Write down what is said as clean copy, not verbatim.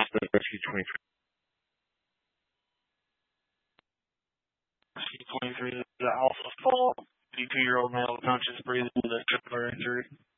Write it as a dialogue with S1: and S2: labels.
S1: Suspect Rescue 23. Rescue 23 is the Alpha Fall. 52-year-old male with conscious breathing with a triple injury.